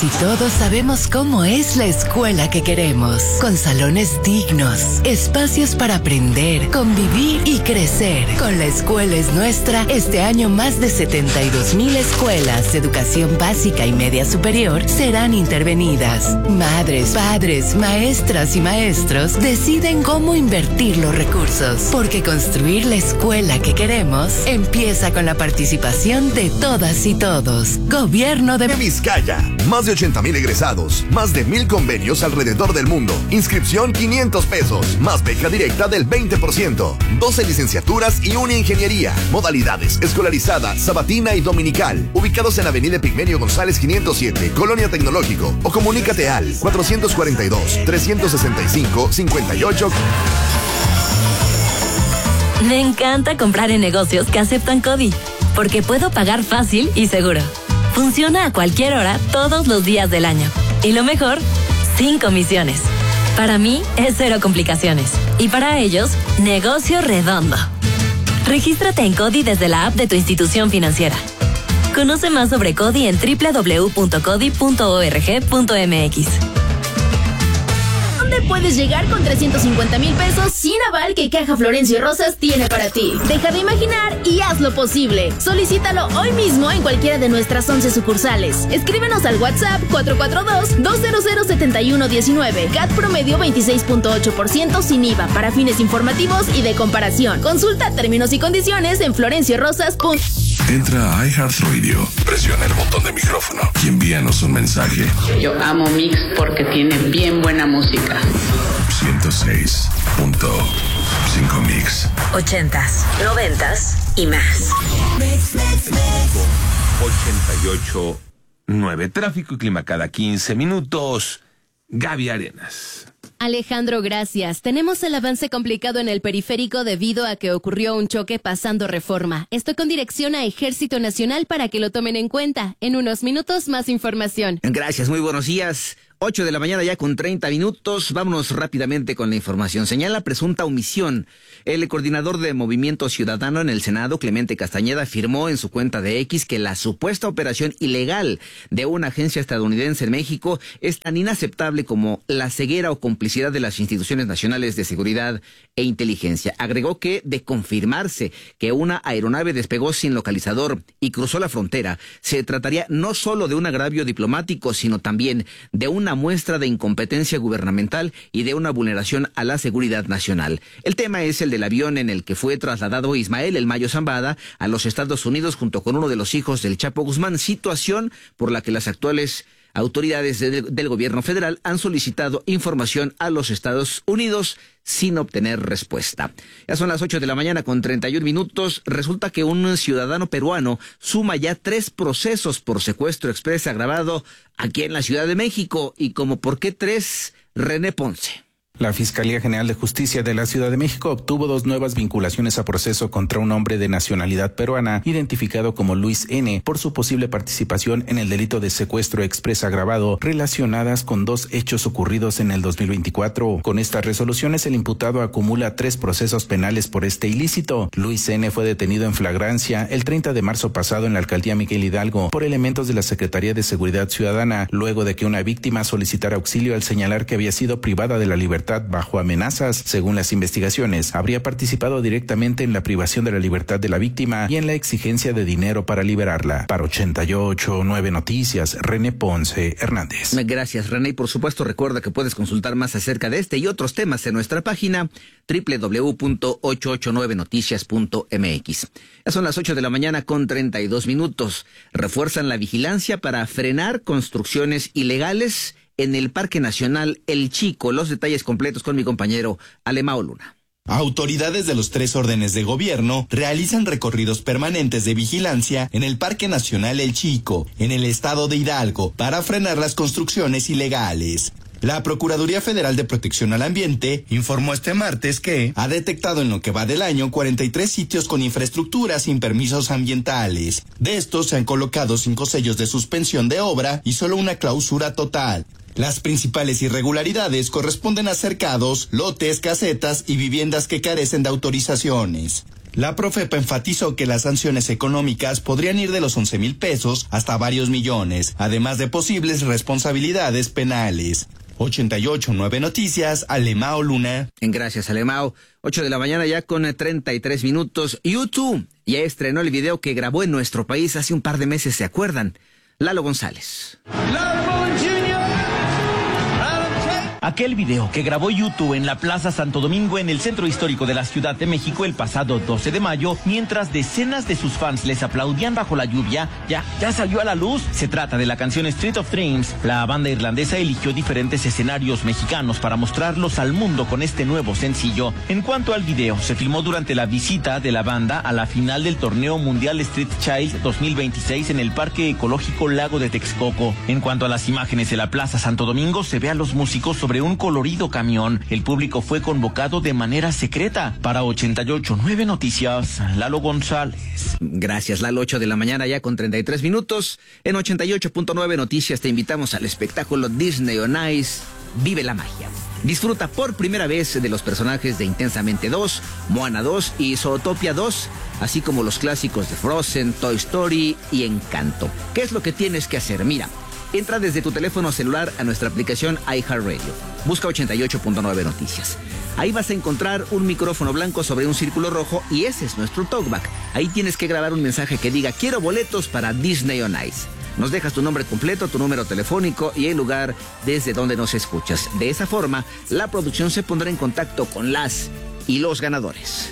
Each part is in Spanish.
y todos sabemos cómo es la escuela que queremos, con salones dignos, espacios para aprender, convivir y crecer. Con La Escuela es Nuestra, este año más de 72,000 escuelas de educación básica y media superior serán intervenidas. Madres, padres, maestras y maestros deciden cómo invertir los recursos, porque construir la escuela que queremos empieza con la participación de todas y todos. Gobierno de Vizcaya. Más de 80,000 egresados, más de 1,000 convenios alrededor del mundo. Inscripción 500 pesos, más beca directa del 20%. 12 licenciaturas y una ingeniería. Modalidades: escolarizada, sabatina y dominical. Ubicados en Avenida Pigmenio González 507, Colonia Tecnológico. O comunícate al 442-365-58. Me encanta comprar en negocios que aceptan CODI, porque puedo pagar fácil y seguro. Funciona a cualquier hora, todos los días del año. Y lo mejor, sin comisiones. Para mí es cero complicaciones. Y para ellos, negocio redondo. Regístrate en CODI desde la app de tu institución financiera. Conoce más sobre CODI en www.codi.org.mx. ¿Dónde puedes llegar con 350,000 pesos sin aval que Caja Florencio Rosas tiene para ti? Deja de imaginar y haz lo posible. Solicítalo hoy mismo en cualquiera de nuestras 11 sucursales. Escríbenos al WhatsApp 442-200-7119. CAT promedio 26.8% sin IVA para fines informativos y de comparación. Consulta términos y condiciones en florenciorosas.com. Entra a iHeartRadio, presiona el botón de micrófono y envíanos un mensaje. Yo amo Mix porque tiene bien buena música. 106.5 Mix. 80s, 90s y más. 88.9. Tráfico y clima cada 15 minutos. Gaby Arenas. Alejandro, gracias. Tenemos el avance complicado en el periférico debido a que ocurrió un choque pasando Reforma. Estoy con dirección a Ejército Nacional para que lo tomen en cuenta. En unos minutos, más información. Gracias, muy buenos días. 8 de la mañana ya con 30 minutos. Vámonos rápidamente con la información. Señala presunta omisión. El coordinador de Movimiento Ciudadano en el Senado, Clemente Castañeda, afirmó en su cuenta de X que la supuesta operación ilegal de una agencia estadounidense en México es tan inaceptable como la ceguera o complicidad de las instituciones nacionales de seguridad e inteligencia. Agregó que, de confirmarse que una aeronave despegó sin localizador y cruzó la frontera, se trataría no solo de un agravio diplomático, sino también de una muestra de incompetencia gubernamental y de una vulneración a la seguridad nacional. El tema es el del avión en el que fue trasladado Ismael El Mayo Zambada a los Estados Unidos junto con uno de los hijos del Chapo Guzmán, situación por la que las actuales autoridades del gobierno federal han solicitado información a los Estados Unidos sin obtener respuesta. Ya son las 8 de la mañana con 31 minutos. Resulta que un ciudadano peruano suma ya 3 procesos por secuestro exprés agravado aquí en la Ciudad de México. ¿Y como por qué 3? René Ponce. La Fiscalía General de Justicia de la Ciudad de México obtuvo 2 nuevas vinculaciones a proceso contra un hombre de nacionalidad peruana, identificado como Luis N., por su posible participación en el delito de secuestro exprés agravado, relacionadas con 2 hechos ocurridos en el 2024. Con estas resoluciones, el imputado acumula 3 procesos penales por este ilícito. Luis N. fue detenido en flagrancia el 30 de marzo pasado en la alcaldía Miguel Hidalgo por elementos de la Secretaría de Seguridad Ciudadana, luego de que una víctima solicitara auxilio al señalar que había sido privada de la libertad bajo amenazas. Según las investigaciones, habría participado directamente en la privación de la libertad de la víctima y en la exigencia de dinero para liberarla. Para 88.9 Noticias, René Ponce Hernández. Gracias, René. Y por supuesto, recuerda que puedes consultar más acerca de este y otros temas en nuestra página www.889noticias.mx. Ya son las 8 de la mañana con 32 minutos. Refuerzan la vigilancia para frenar construcciones ilegales en el Parque Nacional El Chico. Los detalles completos con mi compañero Alemao Luna. Autoridades de los 3 órdenes de gobierno realizan recorridos permanentes de vigilancia en el Parque Nacional El Chico, en el estado de Hidalgo, para frenar las construcciones ilegales. La Procuraduría Federal de Protección al Ambiente informó este martes que ha detectado en lo que va del año 43 sitios con infraestructura sin permisos ambientales. De estos se han colocado 5 sellos de suspensión de obra y solo una clausura total. Las principales irregularidades corresponden a cercados, lotes, casetas y viviendas que carecen de autorizaciones. La Profepa enfatizó que las sanciones económicas podrían ir de los 11,000 pesos hasta varios millones, además de posibles responsabilidades penales. 88.9 Noticias, Alemao Luna. Gracias, Alemao. 8 de la mañana ya con 33 minutos. YouTube ya estrenó el video que grabó en nuestro país hace un par de meses, ¿se acuerdan? Lalo González. Aquel video que grabó YouTube en la Plaza Santo Domingo en el centro histórico de la Ciudad de México el pasado 12 de mayo, mientras decenas de sus fans les aplaudían bajo la lluvia, ya salió a la luz. Se trata de la canción Street of Dreams. La banda irlandesa eligió diferentes escenarios mexicanos para mostrarlos al mundo con este nuevo sencillo. En cuanto al video, se filmó durante la visita de la banda a la final del torneo mundial Street Child 2026 en el Parque Ecológico Lago de Texcoco. En cuanto a las imágenes de la Plaza Santo Domingo, se ve a los músicos sobre un colorido camión. El público fue convocado de manera secreta. Para 88.9 Noticias, Lalo González. Gracias, Lalo. 8 de la mañana ya con 33 minutos. En 88.9 Noticias te invitamos al espectáculo Disney on Ice, Vive la Magia. Disfruta por primera vez de los personajes de Intensamente 2, Moana 2 y Zootopia 2, así como los clásicos de Frozen, Toy Story y Encanto. ¿Qué es lo que tienes que hacer? Mira, entra desde tu teléfono celular a nuestra aplicación iHeartRadio. Busca 88.9 Noticias. Ahí vas a encontrar un micrófono blanco sobre un círculo rojo y ese es nuestro talkback. Ahí tienes que grabar un mensaje que diga: quiero boletos para Disney on Ice. Nos dejas tu nombre completo, tu número telefónico y el lugar desde donde nos escuchas. De esa forma, la producción se pondrá en contacto con las y los ganadores.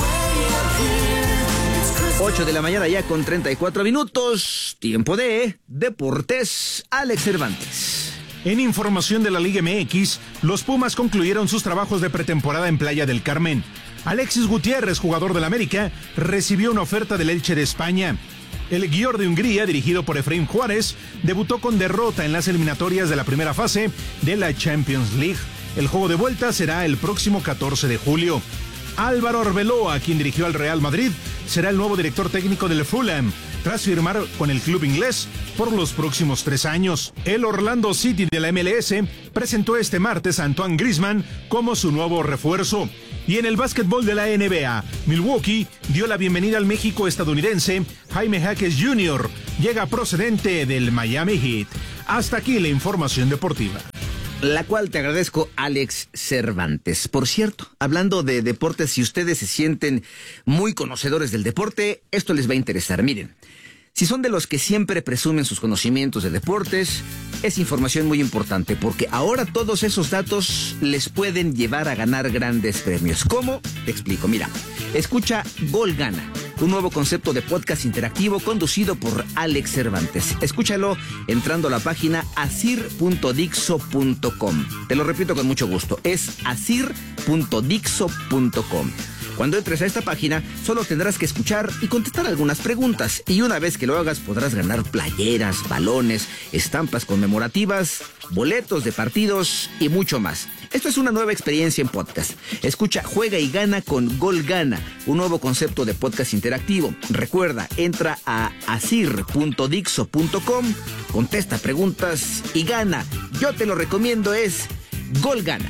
8 de la mañana ya con 34 minutos. Tiempo de Deportes. Alex Cervantes. En información de la Liga MX, los Pumas concluyeron sus trabajos de pretemporada en Playa del Carmen. Alexis Gutiérrez, jugador del América, recibió una oferta del Elche de España. El Győr de Hungría, dirigido por Efraín Juárez, debutó con derrota en las eliminatorias de la primera fase de la Champions League. El juego de vuelta será el próximo 14 de julio. Álvaro Arbeloa, quien dirigió al Real Madrid, será el nuevo director técnico del Fulham, tras firmar con el club inglés por los próximos 3 años. El Orlando City de la MLS presentó este martes a Antoine Griezmann como su nuevo refuerzo. Y en el básquetbol de la NBA, Milwaukee dio la bienvenida al México estadounidense Jaime Jaquez Jr., llega procedente del Miami Heat. Hasta aquí la información deportiva. La cual te agradezco, Alex Cervantes. Por cierto, hablando de deportes, si ustedes se sienten muy conocedores del deporte, esto les va a interesar. Miren, si son de los que siempre presumen sus conocimientos de deportes, es información muy importante porque ahora todos esos datos les pueden llevar a ganar grandes premios. ¿Cómo? Te explico. Mira, escucha Gol Gana, un nuevo concepto de podcast interactivo conducido por Alex Cervantes. Escúchalo entrando a la página asir.dixo.com. Te lo repito con mucho gusto, es asir.dixo.com. Cuando entres a esta página, solo tendrás que escuchar y contestar algunas preguntas. Y una vez que lo hagas, podrás ganar playeras, balones, estampas conmemorativas, boletos de partidos y mucho más. Esto es una nueva experiencia en podcast. Escucha, juega y gana con Gol Gana, un nuevo concepto de podcast interactivo. Recuerda, entra a asir.dixo.com, contesta preguntas y gana. Yo te lo recomiendo, es Gol Gana.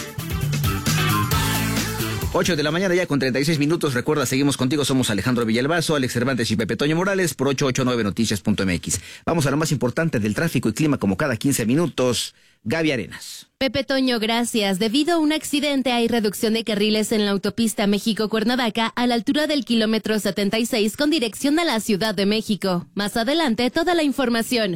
8 de la mañana ya con 36 minutos. Recuerda, seguimos contigo. Somos Alejandro Villalbazo, Alex Cervantes y Pepe Toño Morales por 889noticias.mx. Vamos a lo más importante del tráfico y clima como cada 15 minutos. Gaby Arenas. Pepe Toño, gracias. Debido a un accidente hay reducción de carriles en la autopista México-Cuernavaca a la altura del kilómetro 76 con dirección a la Ciudad de México. Más adelante, toda la información.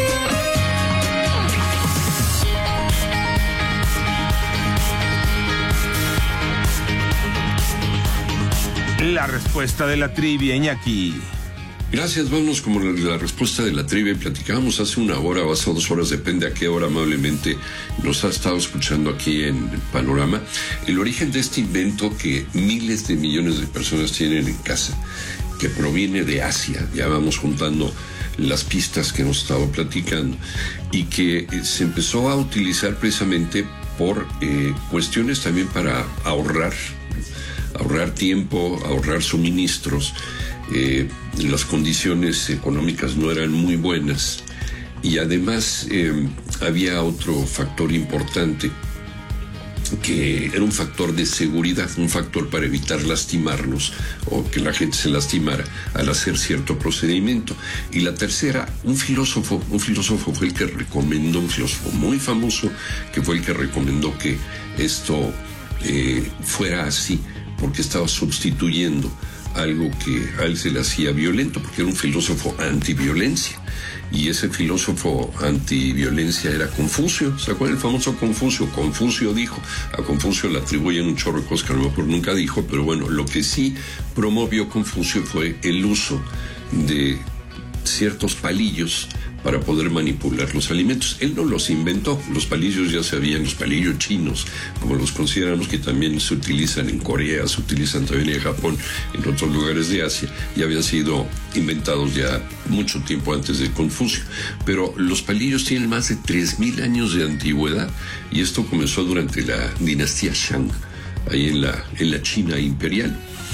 La respuesta de la trivia, Iñaki. Gracias, vámonos como la respuesta de la trivia. Platicábamos hace 1 hora o hace 2 horas, depende a qué hora amablemente nos ha estado escuchando aquí en Panorama, el origen de este invento que miles de millones de personas tienen en casa, que proviene de Asia. Ya vamos juntando las pistas que hemos estado platicando y que se empezó a utilizar precisamente por cuestiones también para ahorrar tiempo, ahorrar suministros. Las condiciones económicas no eran muy buenas y además había otro factor importante que era un factor de seguridad, un factor para evitar lastimarnos o que la gente se lastimara al hacer cierto procedimiento. Y la tercera, un filósofo fue el que recomendó, un filósofo muy famoso, que fue el que recomendó que esto fuera así, porque estaba sustituyendo algo que a él se le hacía violento, porque era un filósofo antiviolencia. Y ese filósofo antiviolencia era Confucio. ¿Se acuerdan del famoso Confucio? Confucio dijo, a Confucio le atribuyen un chorro de cosas que a lo mejor nunca dijo, pero bueno, lo que sí promovió Confucio fue el uso de ciertos palillos para poder manipular los alimentos. Él no los inventó, los palillos ya se habían, los palillos chinos, como los consideramos, que también se utilizan en Corea, se utilizan también en Japón, en otros lugares de Asia, ya habían sido inventados ya mucho tiempo antes de Confucio. Pero los palillos tienen más de 3,000 años de antigüedad, y esto comenzó durante la dinastía Shang, ahí en la China imperial.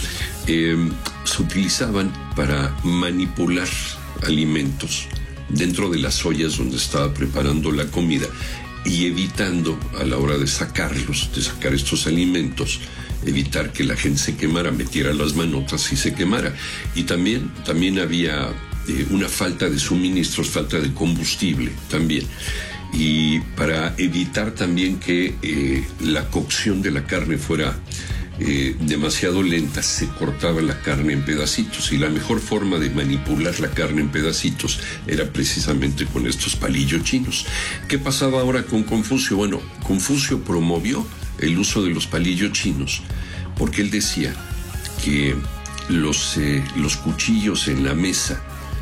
Se utilizaban para manipular alimentos dentro de las ollas donde estaba preparando la comida y evitando, a la hora de sacar estos alimentos, evitar que la gente se quemara, metiera las manotas y se quemara. Y también había una falta de suministros, falta de combustible también. Y para evitar también que la cocción de la carne fuera demasiado lenta, se cortaba la carne en pedacitos, y la mejor forma de manipular la carne en pedacitos era precisamente con estos palillos chinos. ¿Qué pasaba ahora con Confucio? Bueno, Confucio promovió el uso de los palillos chinos porque él decía que los cuchillos en la mesa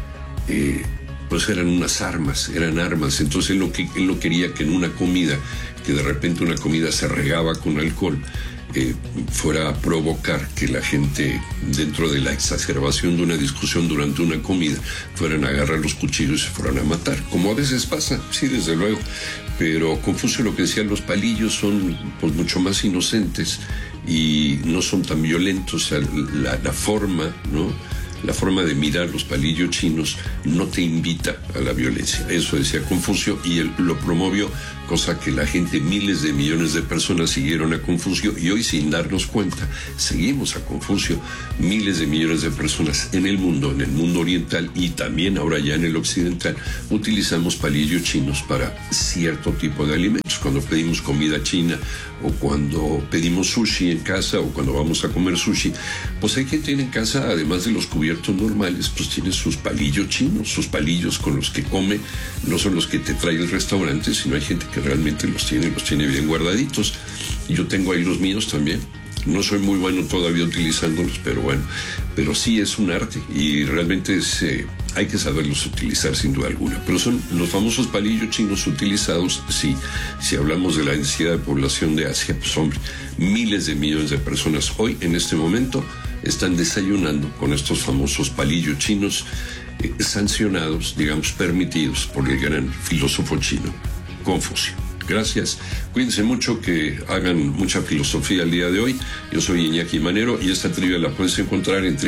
pues eran armas. Entonces él no quería que en una comida, que de repente una comida se regaba con alcohol, fuera a provocar que la gente, dentro de la exacerbación de una discusión durante una comida, fueran a agarrar los cuchillos y se fueran a matar, como a veces pasa, sí, desde luego. Pero Confucio lo que decía, los palillos son pues mucho más inocentes y no son tan violentos. O sea, la forma, ¿no? La forma de mirar los palillos chinos no te invita a la violencia. Eso decía Confucio, y él lo promovió, cosa que la gente, miles de millones de personas siguieron a Confucio, y hoy, sin darnos cuenta, seguimos a Confucio. Miles de millones de personas en el mundo oriental y también ahora ya en el occidental, utilizamos palillos chinos para cierto tipo de alimentos. Cuando pedimos comida china, o cuando pedimos sushi en casa, o cuando vamos a comer sushi, pues hay gente en casa, además de los cubiertos normales, pues tiene sus palillos chinos, sus palillos con los que come. No son los que te trae el restaurante, sino hay gente que realmente los tiene bien guardaditos. Yo tengo ahí los míos también. No soy muy bueno todavía utilizándolos, pero bueno, pero sí es un arte, y realmente hay que saberlos utilizar sin duda alguna. Pero son los famosos palillos chinos utilizados. Sí, si hablamos de la densidad de población de Asia, pues hombre, miles de millones de personas hoy, en este momento, están desayunando con estos famosos palillos chinos, sancionados, digamos, permitidos por el gran filósofo chino, Confucio. Gracias, cuídense mucho, que hagan mucha filosofía el día de hoy. Yo soy Iñaki Manero, y esta trivia la puedes encontrar en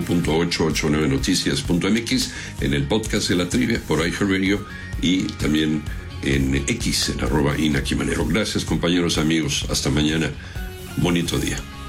www.889noticias.mx, en el podcast de la trivia por iHeartRadio, y también en X, en @Iñaki Manero. Gracias, compañeros, amigos, hasta mañana, bonito día.